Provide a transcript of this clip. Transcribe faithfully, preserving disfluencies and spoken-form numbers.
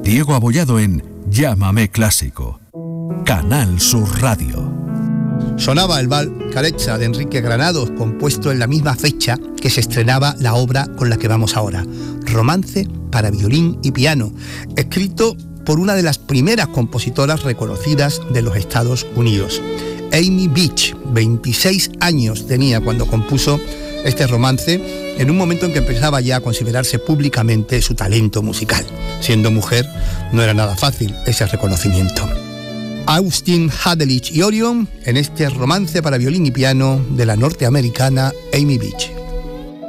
Diego Abollado en Llámame Clásico. Canal Sur Radio. Sonaba el Val Careccia de Enrique Granados, compuesto en la misma fecha que se estrenaba la obra con la que vamos ahora, Romance para violín y piano, escrito por una de las primeras compositoras reconocidas de los Estados Unidos. Amy Beach, veintiséis años tenía cuando compuso este romance, en un momento en que empezaba ya a considerarse públicamente su talento musical. Siendo mujer, no era nada fácil ese reconocimiento. Austin Hadelich y Orion en este romance para violín y piano de la norteamericana Amy Beach.